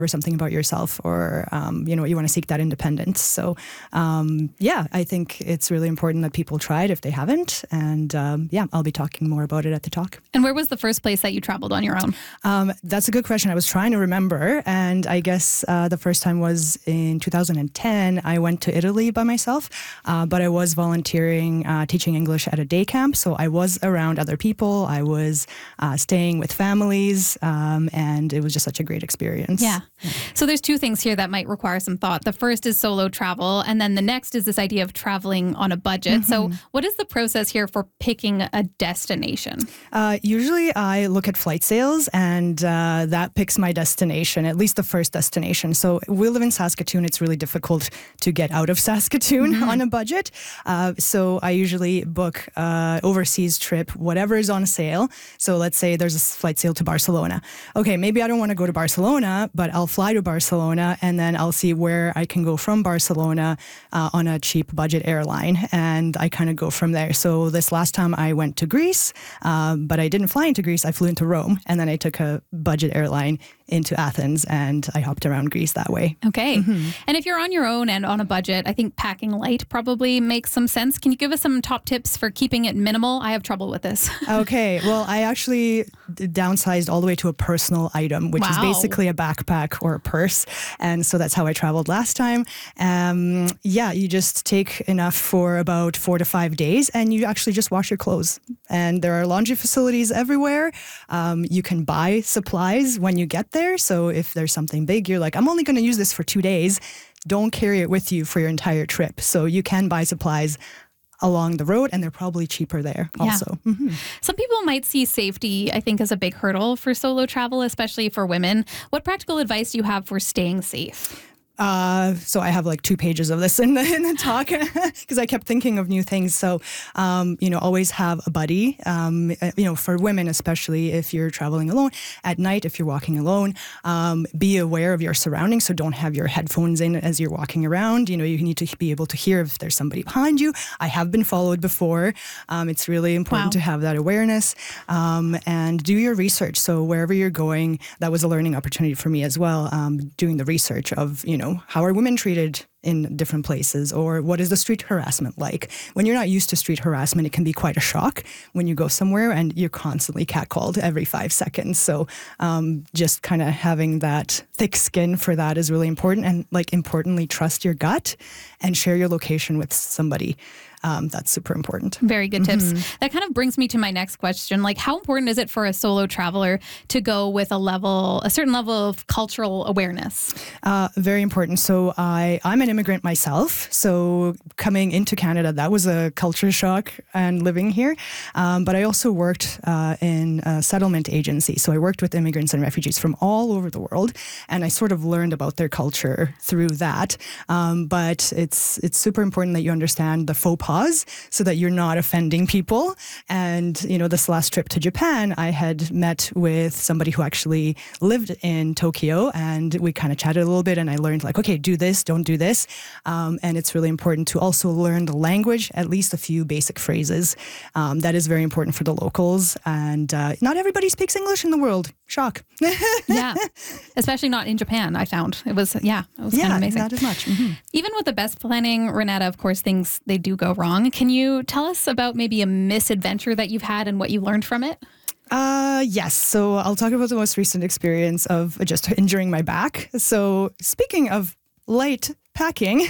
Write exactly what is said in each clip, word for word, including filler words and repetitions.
something about yourself, or um, you know, you want to seek that independence. So um, yeah, I think it's really important that people try it if they haven't. And um, yeah, I'll be talking more about it at the talk. And where was the first place that you traveled on your own? Um, that's a good question. I was trying to remember, and I guess uh, the first time was in two thousand ten. I went to Italy by myself, uh, but I was volunteering, uh, teaching English at a day camp. So I was around other people. I was uh, staying with families, um, and it was just such a great experience. Yeah. So there's two things here that might require some thought. The first is solo travel, and then the next is this idea of traveling on a budget. Mm-hmm. So what is the process here for picking a destination? Uh, usually I look at flight sales, and uh, that picks my destination, at least the first destination. So we live in Saskatoon. It's really difficult to get out of Saskatoon mm-hmm. on a budget. Uh, so I usually book uh, overseas trip, whatever is on sale. So let's say there's a flight sale to Barcelona. Okay, maybe I don't want to go to Barcelona, but I'll fly to Barcelona, and then I'll see where I can go from Barcelona uh, on a cheap budget airline, and I kind of go from there. So this last time I went to Greece, um, but I didn't fly into Greece. I flew into Rome, and then I took a budget airline into Athens, and I hopped around Greece that way. Okay. Mm-hmm. And if you're on your own and on a budget, I think packing light probably makes some sense. Can you give us some top tips for keeping it minimal? I have trouble with this. Okay. Well, I actually downsized all the way to a personal item, which wow. is basically a backpack or a purse. And so that's how I traveled last time. Um, yeah, you just take enough for about four to five days, and you actually just wash your clothes. And there are laundry facilities everywhere. Um, you can buy supplies when you get there. So if there's something big, you're like, I'm only going to use this for two days. Don't carry it with you for your entire trip. So you can buy supplies along the road, and they're probably cheaper there also. Yeah. Mm-hmm. Some people might see safety, I think, as a big hurdle for solo travel, especially for women. What practical advice do you have for staying safe? Uh, so I have like two pages of this in the, in the talk because I kept thinking of new things. So, um, you know, always have a buddy, um, you know, for women, especially if you're traveling alone at night, if you're walking alone, um, be aware of your surroundings. So don't have your headphones in as you're walking around. You know, you need to be able to hear if there's somebody behind you. I have been followed before. Um, it's really important wow. to have that awareness, um, and do your research. So wherever you're going, that was a learning opportunity for me as well. Um, doing the research of, you know, how are women treated in different places, or what is the street harassment like? When you're not used to street harassment, it can be quite a shock when you go somewhere and you're constantly catcalled every five seconds. So um, just kind of having that thick skin for that is really important. And like importantly, trust your gut and share your location with somebody. Um, that's super important. Very good tips. Mm-hmm. That kind of brings me to my next question. Like, how important is it for a solo traveler to go with a level, a certain level of cultural awareness? Uh, very important. So I, I'm an immigrant myself. So coming into Canada, that was a culture shock and living here. Um, but I also worked uh, in a settlement agency. So I worked with immigrants and refugees from all over the world. And I sort of learned about their culture through that. Um, but it's, it's super important that you understand the faux pas, so that you're not offending people. And, you know, this last trip to Japan, I had met with somebody who actually lived in Tokyo, and we kind of chatted a little bit, and I learned like, okay, do this, don't do this. Um, and it's really important to also learn the language, at least a few basic phrases. Um, that is very important for the locals. And uh, not everybody speaks English in the world. Shock. Yeah. Especially not in Japan, I found. It was, yeah, it was yeah, kind of amazing. Not as much. Mm-hmm. Even with the best planning, Renata, of course, things, they do go wrong. Can you tell us about maybe a misadventure that you've had and what you learned from it? Uh, yes. So I'll talk about the most recent experience of just injuring my back. So speaking of light packing,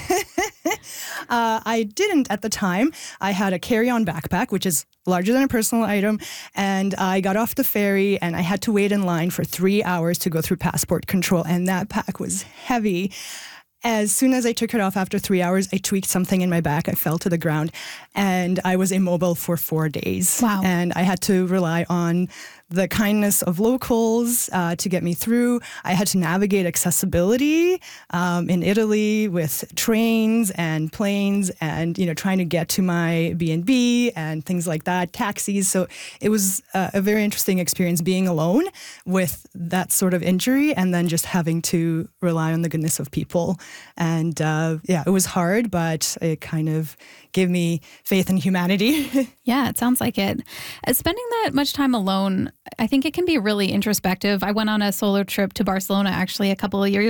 uh, I didn't at the time. I had a carry-on backpack, which is larger than a personal item, and I got off the ferry and I had to wait in line for three hours to go through passport control, and that pack was heavy. As soon as I took it off after three hours, I tweaked something in my back. I fell to the ground and I was immobile for four days. Wow. And I had to rely on the kindness of locals uh, to get me through. I had to navigate accessibility um, in Italy with trains and planes and, you know, trying to get to my B and B and things like that, taxis. So it was uh, a very interesting experience being alone with that sort of injury and then just having to rely on the goodness of people. And uh, yeah, it was hard, but it kind of gave me faith in humanity. Yeah, it sounds like it. Uh, spending that much time alone, I think it can be really introspective. I went on a solo trip to Barcelona actually a couple of years